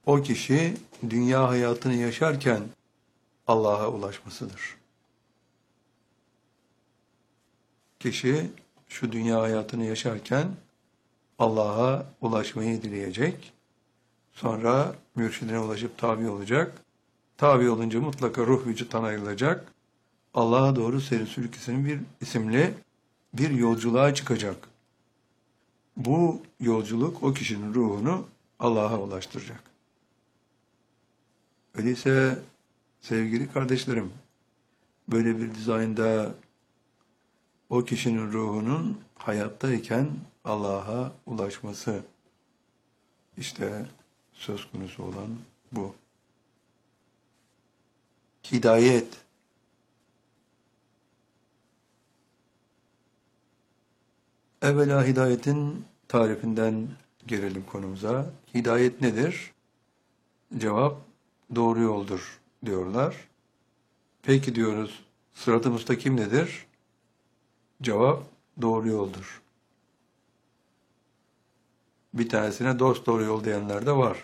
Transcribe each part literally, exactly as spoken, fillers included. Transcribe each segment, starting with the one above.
o kişi dünya hayatını yaşarken Allah'a ulaşmasıdır. Kişi şu dünya hayatını yaşarken Allah'a ulaşmayı dileyecek. Sonra mürşidine ulaşıp tabi olacak. Tabi olunca mutlaka ruh vücuttan ayrılacak. Allah'a doğru seyir sülüküsünün bir isimli bir yolculuğa çıkacak. Bu yolculuk o kişinin ruhunu Allah'a ulaştıracak. Öyleyse sevgili kardeşlerim, böyle bir dizaynda o kişinin ruhunun hayattayken Allah'a ulaşması işte söz konusu olan bu. Hidayet. Evvela hidayetin tarifinden gelelim konumuza. Hidayet nedir? Cevap doğru yoldur diyorlar. Peki diyoruz, sırat-ı müstakim nedir? Cevap doğru yoldur. Bir tanesine dost doğru yol diyenler de var.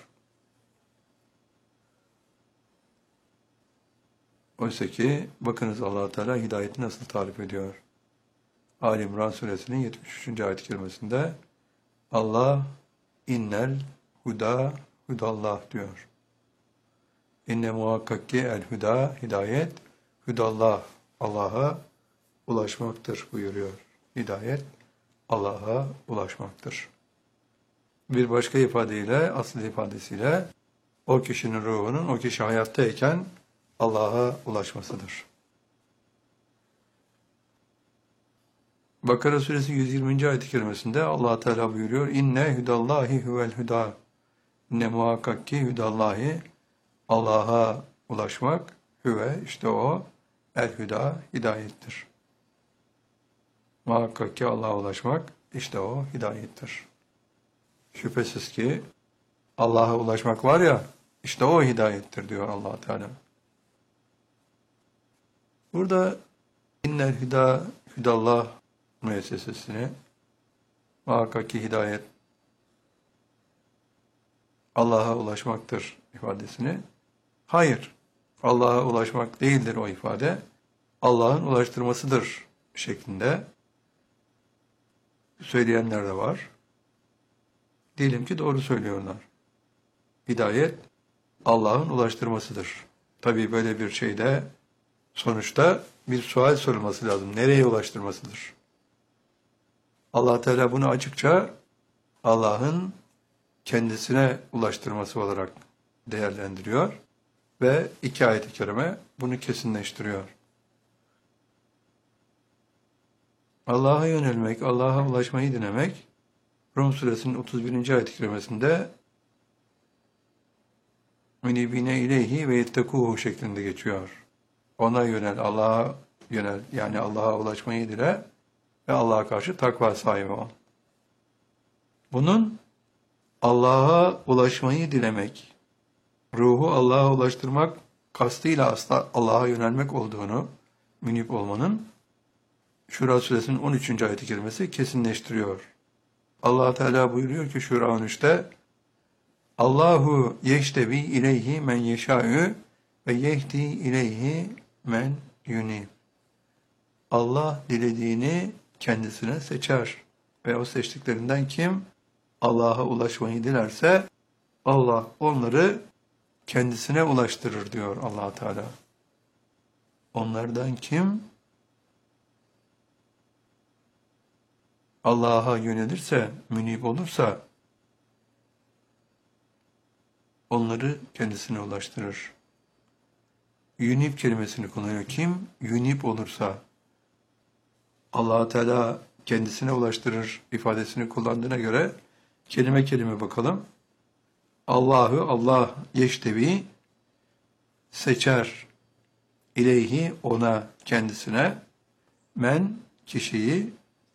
Oysa ki bakınız Allah Teala hidayeti nasıl tarif ediyor. Ali İmran suresinin yetmiş üçüncü ayet-i kerimesinde Allah innel huda hudallah diyor. İnne muhakkak ki el huda hidayet hudallah Allah'a ulaşmaktır buyuruyor. Hidayet Allah'a ulaşmaktır. Bir başka ifadeyle, asıl ifadesiyle o kişinin ruhunun o kişi hayattayken Allah'a ulaşmasıdır. Bakara suresi yüz yirminci ayet-i kerimesinde Allah Teala buyuruyor. İnne hudallahi huvel huda. Ne muhakkak ki hudallahi Allah'a ulaşmak hüve işte o el huda hidayettir. Muhakkak ki Allah'a ulaşmak işte o hidayettir. Şüphesiz ki Allah'a ulaşmak var ya işte o hidayettir diyor Allah Teala. Burada innel huda hudallah müessesesini muhakkak ki hidayet Allah'a ulaşmaktır ifadesini hayır Allah'a ulaşmak değildir o ifade Allah'ın ulaştırmasıdır şeklinde söyleyenler de var. Diyelim ki doğru söylüyorlar. Hidayet Allah'ın ulaştırmasıdır. Tabii böyle bir şeyde sonuçta bir sual sorulması lazım. Nereye ulaştırmasıdır? Allah Teala bunu açıkça Allah'ın kendisine ulaştırması olarak değerlendiriyor ve iki ayet-i kerime bunu kesinleştiriyor. Allah'a yönelmek, Allah'a ulaşmayı dilemek Rum suresinin otuz birinci ayet-i kerimesinde münibine ileyhi ve yettekuhu şeklinde geçiyor. Ona yönel, Allah'a yönel, yani Allah'a ulaşmayı dile ve Allah'a karşı takva sahibi ol. Bunun Allah'a ulaşmayı dilemek, ruhu Allah'a ulaştırmak kastıyla asla Allah'a yönelmek olduğunu, münip olmanın Şura suresinin on üçüncü ayet-i kerimesi kesinleştiriyor. Allah Teala buyuruyor ki Şura on üçte Allahu yeştebi ileyhi men yeşâ'ü ve yehdi ileyhi men yunib. Allah dilediğini kendisine seçer ve o seçtiklerinden kim Allah'a ulaşmayı dilerse Allah onları kendisine ulaştırır diyor Allah Teala. Onlardan kim Allah'a yönelirse, münib olursa onları kendisine ulaştırır. Yunib kelimesini kullanıyor. Kim yunib olursa Allah Teala kendisine ulaştırır ifadesini kullandığına göre kelime kelime bakalım. Allah'ı Allah yeştevi seçer ileyhi ona kendisine men kişiyi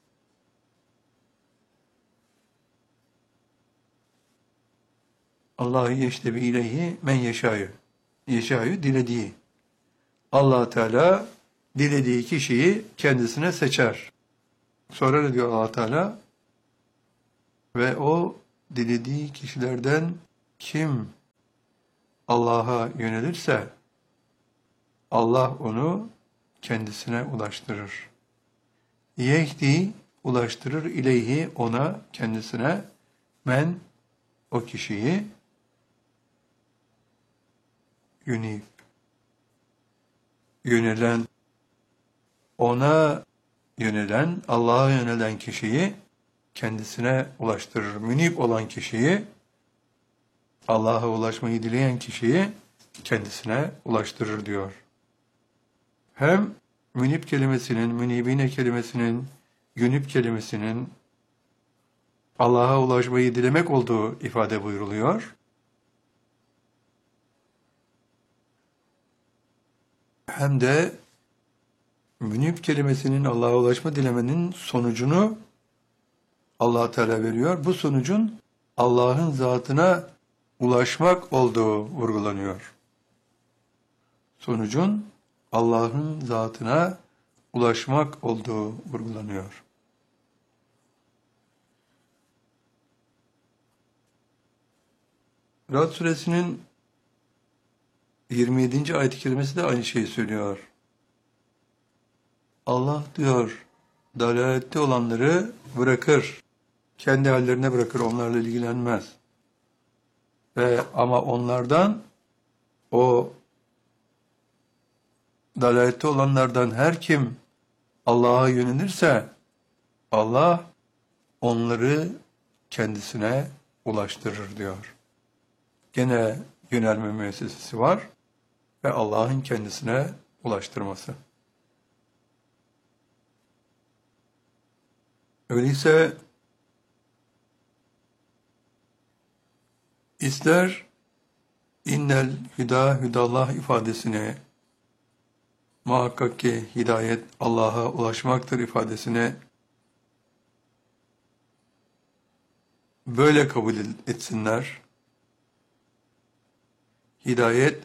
Allah'ı yeştevi ileyhi men yeşâ'yü yeşâ'yü dilediği Allah Teala dilediği kişiyi kendisine seçer. Sonra ne diyor Allah Teala? Ve o dilediği kişilerden kim Allah'a yönelirse Allah onu kendisine ulaştırır. Yehdi ulaştırır ileyhi ona, kendisine, men o kişiyi, yünib yönelen, ona yönelen, Allah'a yönelen kişiyi kendisine ulaştırır. Münib olan kişiyi, Allah'a ulaşmayı dileyen kişiyi kendisine ulaştırır diyor. Hem münib kelimesinin, münibine kelimesinin, yünib kelimesinin Allah'a ulaşmayı dilemek olduğu ifade buyruluyor. Hem de münib kelimesinin Allah'a ulaşma dilemenin sonucunu Allah Teala veriyor. Bu sonucun Allah'ın zatına ulaşmak olduğu vurgulanıyor. Sonucun Allah'ın zatına ulaşmak olduğu vurgulanıyor. Ra'd suresinin yirmi yedinci ayet-i kerimesi de aynı şeyi söylüyor. Allah diyor, dalalette olanları bırakır. Kendi hallerine bırakır, onlarla ilgilenmez. Ve ama onlardan, o dalalette olanlardan her kim Allah'a yönelirse, Allah onları kendisine ulaştırır diyor. Gene yönelme müessesesi var ve Allah'ın kendisine ulaştırması. Öyleyse ister innel hüda hüdallah ifadesini, muhakkak ki hidayet Allah'a ulaşmaktır ifadesini böyle kabul etsinler. Hidayet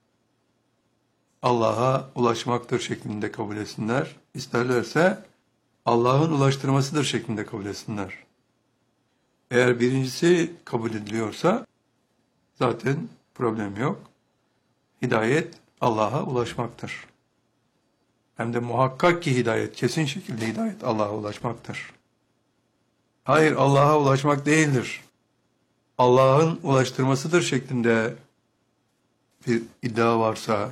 Allah'a ulaşmaktır şeklinde kabul etsinler. İsterlerse Allah'ın ulaştırmasıdır şeklinde kabul etsinler. Eğer birincisi kabul ediliyorsa zaten problem yok. Hidayet Allah'a ulaşmaktır. Hem de muhakkak ki hidayet, kesin şekilde hidayet Allah'a ulaşmaktır. Hayır, Allah'a ulaşmak değildir. Allah'ın ulaştırmasıdır şeklinde bir iddia varsa,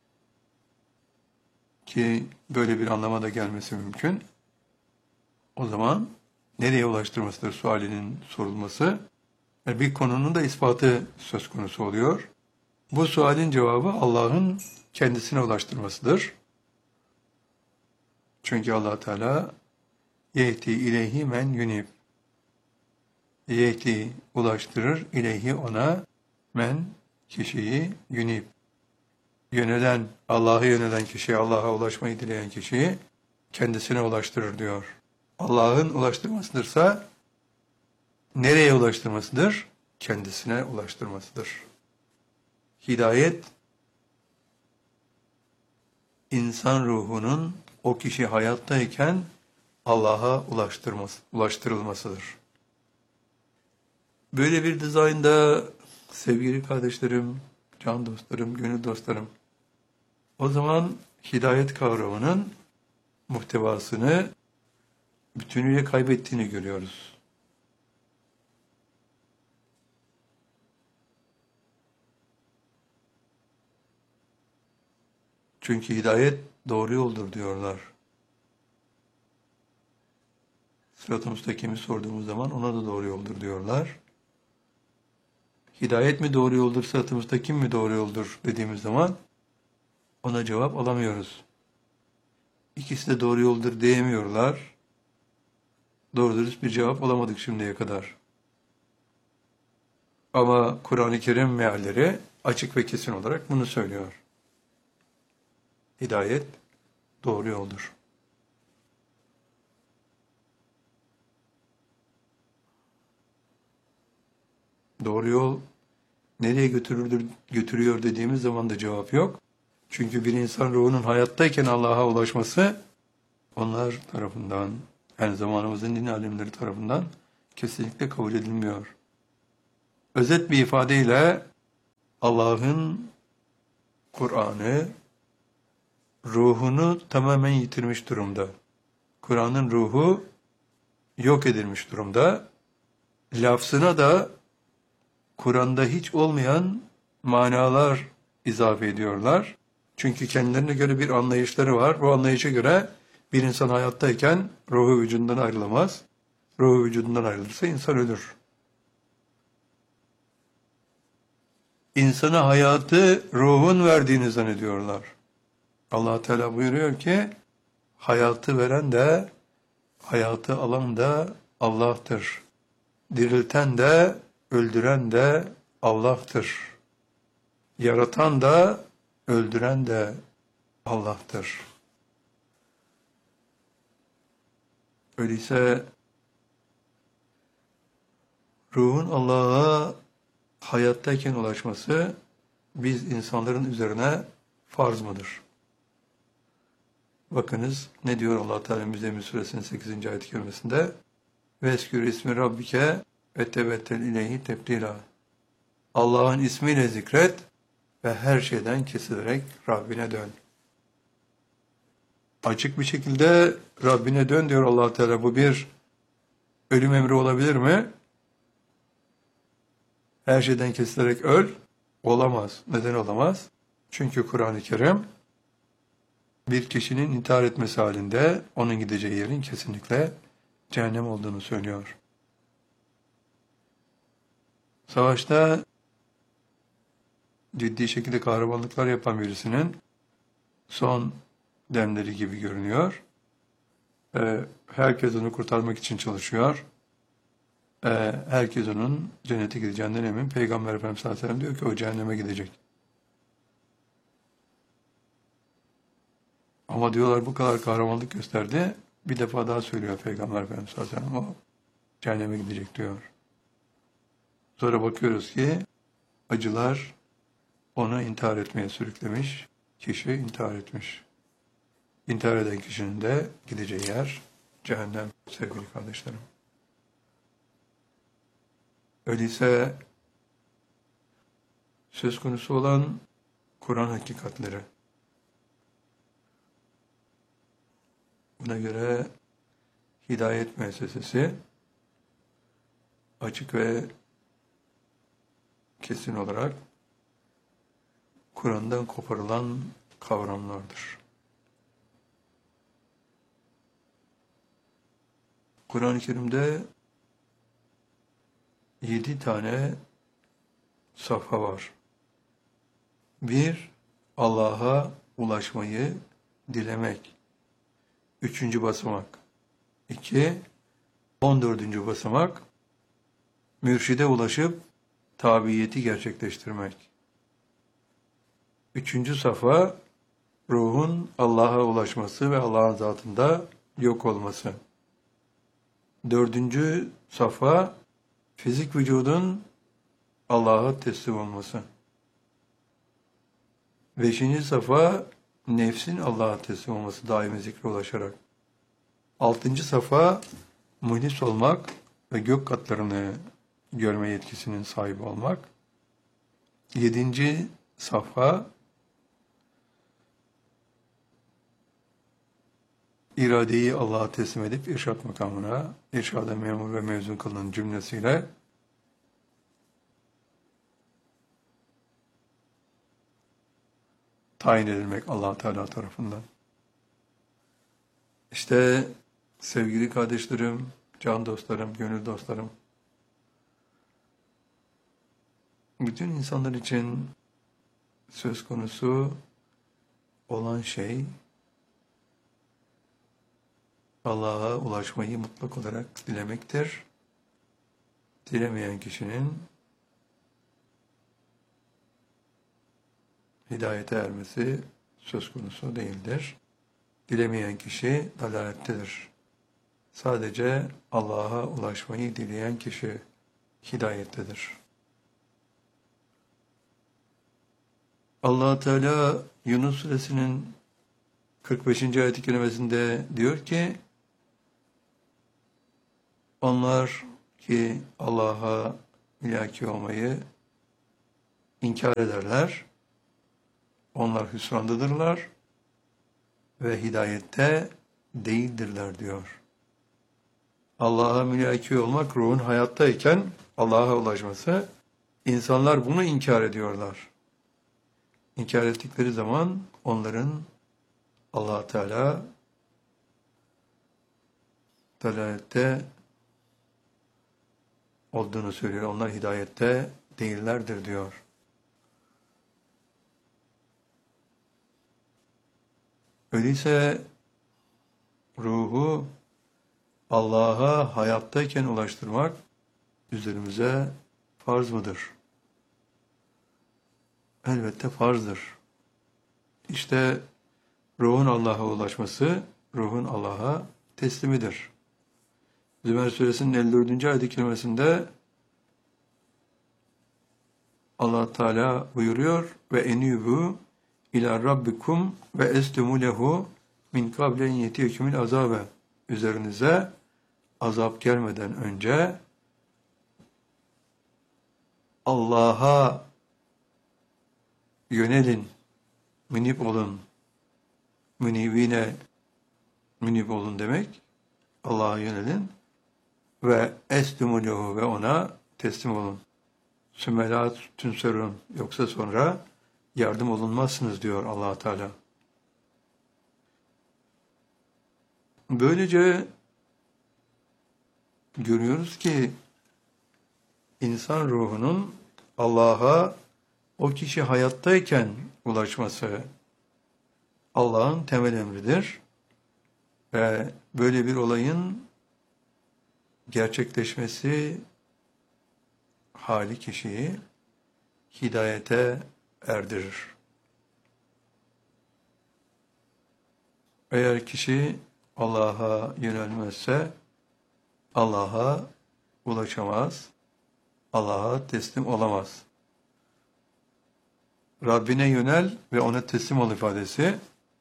ki böyle bir anlama da gelmesi mümkün, o zaman nereye ulaştırmasıdır sualinin sorulması ve bir konunun da ispatı söz konusu oluyor. Bu sualin cevabı Allah'ın kendisine ulaştırmasıdır. Çünkü Allah Teala yehdi ileyhi men yunib, yehdi ulaştırır ileyhi ona, men kişiyi, yunib yönelen, Allah'a yönelen kişiyi, Allah'a ulaşmayı dileyen kişiyi kendisine ulaştırır diyor. Allah'ın ulaştırmasıdırsa nereye ulaştırmasıdır? Kendisine ulaştırmasıdır. Hidayet, insan ruhunun o kişi hayattayken Allah'a ulaştırması, ulaştırılmasıdır. Böyle bir dizaynda sevgili kardeşlerim, can dostlarım, gönül dostlarım, o zaman hidayet kavramının muhtevasını bütünüyle kaybettiğini görüyoruz. Çünkü hidayet doğru yoldur diyorlar. Sırat-ı müstakimi sorduğumuz zaman ona da doğru yoldur diyorlar. Hidayet mi doğru yoldur, sırat-ı müstakim mi doğru yoldur dediğimiz zaman ona cevap alamıyoruz. İkisi de doğru yoldur diyemiyorlar. Doğru dürüst bir cevap alamadık şimdiye kadar. Ama Kur'an-ı Kerim mealleri açık ve kesin olarak bunu söylüyor. Hidayet doğru yoldur. Doğru yol nereye götürürdür, götürüyor dediğimiz zaman da cevap yok. Çünkü bir insan ruhunun hayattayken Allah'a ulaşması onlar tarafından, yani zamanımızın din alimleri tarafından kesinlikle kabul edilmiyor. Özet bir ifadeyle Allah'ın Kur'an'ı ruhunu tamamen yitirmiş durumda. Kur'an'ın ruhu yok edilmiş durumda. Lafzına da Kur'an'da hiç olmayan manalar izafe ediyorlar. Çünkü kendilerine göre bir anlayışları var. Bu anlayışa göre bir insan hayattayken ruhu vücudundan ayrılamaz. Ruhu vücudundan ayrılırsa insan ölür. İnsana hayatı ruhun verdiğini zannediyorlar. Allah Teala buyuruyor ki hayatı veren de hayatı alan da Allah'tır. Dirilten de öldüren de Allah'tır. Yaratan da öldüren de Allah'tır. Öyleyse ruhun Allah'a hayattayken ulaşması biz insanların üzerine farz mıdır? Bakınız ne diyor Allah Teala Müzzemmil Suresinin sekizinci ayet-i kerimesinde? Veskür ismi Rabbike ve tebettel ileyhi tebdila. Allah'ın ismiyle zikret ve her şeyden kesilerek Rabbine dön. Açık bir şekilde Rabbine dön diyor Allah Teala. Bu bir ölüm emri olabilir mi? Her şeyden kesilerek öl. Olamaz. Neden olamaz? Çünkü Kur'an-ı Kerim bir kişinin intihar etmesi halinde onun gideceği yerin kesinlikle cehennem olduğunu söylüyor. Savaşta ciddi şekilde kahramanlıklar yapan birisinin son demleri gibi görünüyor. Ee, herkes onu kurtarmak için çalışıyor. Ee, herkes onun cennete gideceğinden emin. Peygamber Efendimiz sallallahu aleyhi ve sellem diyor ki o cehenneme gidecek. Ama diyorlar bu kadar kahramanlık gösterdi. Bir defa daha söylüyor Peygamber Efendimiz sallallahu aleyhi ve sellem o cehenneme gidecek diyor. Sonra bakıyoruz ki acılar onu intihar etmeye sürüklemiş. Kişi intihar etmiş. İntihar eden kişinin de gideceği yer cehennem sevgili kardeşlerim. Öyleyse söz konusu olan Kur'an hakikatleri. Buna göre Hidayet Müessesesi açık ve kesin olarak Kur'an'dan koparılan kavramlardır. Kur'an-ı Kerim'de yedi tane safha var. Bir, Allah'a ulaşmayı dilemek. Üçüncü basamak. İki, on dördüncü basamak, mürşide ulaşıp tabiyeti gerçekleştirmek. Üçüncü safa, ruhun Allah'a ulaşması ve Allah'ın zatında yok olması. Dördüncü safa, fizik vücudun Allah'a teslim olması. Beşinci safa, nefsin Allah'a teslim olması daimi zikre ulaşarak. Altıncı safa, muhlis olmak ve gök katlarını görme yetkisinin sahibi olmak. Yedinci safha, iradeyi Allah'a teslim edip irşad makamına, irşada memur ve mezun kılınan cümlesiyle tayin edilmek Allah Teala tarafından. İşte sevgili kardeşlerim, can dostlarım, gönül dostlarım, bütün insanlar için söz konusu olan şey Allah'a ulaşmayı mutlak olarak dilemektir. Dilemeyen kişinin hidayete ermesi söz konusu değildir. Dilemeyen kişi dalalettedir. Sadece Allah'a ulaşmayı dileyen kişi hidayettedir. Allah Teala Yunus Suresinin kırk beşinci ayet-i kerimesinde diyor ki, onlar ki Allah'a ilaki olmayı inkar ederler. Onlar hüsrandadırlar ve hidayette değildirler diyor. Allah'a mülaki olmak ruhun hayattayken Allah'a ulaşması, insanlar bunu inkar ediyorlar. İnkar ettikleri zaman onların Allah Teala dalalette olduğunu söylüyor. Onlar hidayette değillerdir diyor. Öyleyse ruhu Allah'a hayattayken ulaştırmak üzerimize farz mıdır? Elbette farzdır. İşte ruhun Allah'a ulaşması, ruhun Allah'a teslimidir. Zümer Suresinin elli dördüncü ayet-i kerimesinde Allah Teala buyuruyor ve enübü ila rabbikum ve eslimu lehu min kablen yetiyekumul azabe. Üzerinize azap gelmeden önce Allah'a yönelin, münip olun. Münibine münip olun demek. Allah'a yönelin ve eslimu lehu ve ona teslim olun. Sümelat tünserun, yoksa sonra yardım olunmazsınız diyor Allah Teala. Böylece görüyoruz ki insan ruhunun Allah'a o kişi hayattayken ulaşması Allah'ın temel emridir ve böyle bir olayın gerçekleşmesi hali kişiyi hidayete erdirir. Eğer kişi Allah'a yönelmezse Allah'a ulaşamaz, Allah'a teslim olamaz. Rabbine yönel ve ona teslim ol ifadesi,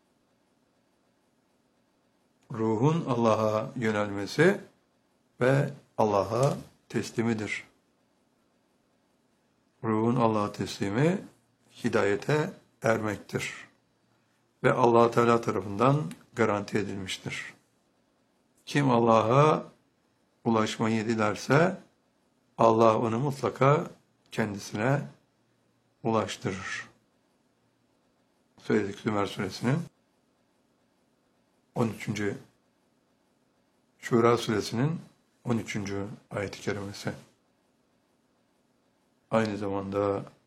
ruhun Allah'a yönelmesi ve Allah'a teslimidir. Ruhun Allah'a teslimi hidayete ermektir ve Allah Teala tarafından garanti edilmiştir. Kim Allah'a ulaşmayı dilerse Allah onu mutlaka kendisine ulaştırır. Söyledik Zümer Suresinin on üçüncü Şura Suresinin on üçüncü ayet-i kerimesi. Aynı zamanda